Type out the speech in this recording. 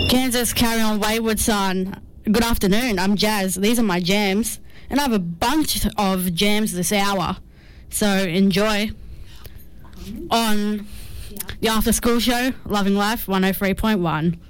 Kansas, carry on, wayward son. Good afternoon, I'm Jazz. These are my jams, and I have a bunch of jams this hour, so enjoy. On the After School Show, Loving Life 103.1.